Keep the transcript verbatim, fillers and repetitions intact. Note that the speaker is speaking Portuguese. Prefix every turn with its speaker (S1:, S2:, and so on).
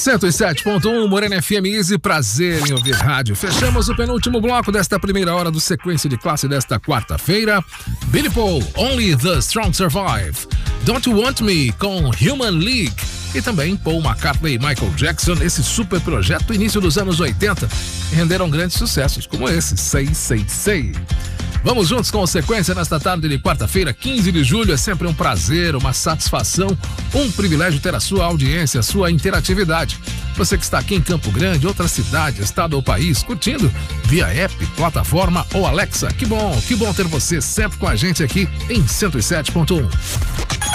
S1: cento e sete ponto um, Morena F M, Easy, prazer em ouvir rádio. Fechamos o penúltimo bloco desta primeira hora do Sequência de Classe desta quarta-feira. Billy Paul, Only the Strong Survive. Don't You Want Me, com Human League. E também Paul McCartney e Michael Jackson, esse super projeto do início dos anos oitenta, que renderam grandes sucessos, como esse, Say, Say, Say. Vamos juntos com a sequência nesta tarde de quarta-feira, quinze de julho. É sempre um prazer, uma satisfação, um privilégio ter a sua audiência, a sua interatividade. Você que está aqui em Campo Grande, outra cidade, estado ou país, curtindo via app, plataforma ou Alexa. Que bom, que bom ter você sempre com a gente aqui em cento e sete ponto um.